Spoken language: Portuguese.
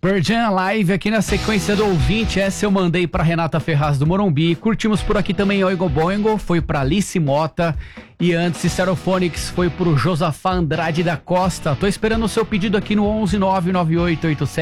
Pearl Jam Live aqui na sequência do ouvinte. Essa eu mandei pra Renata Ferraz do Morumbi. Curtimos por aqui também Oingo Boingo, foi pra Alice Mota. E antes, Stereophonics foi pro Josafá Andrade da Costa. Tô esperando o seu pedido aqui no 1199887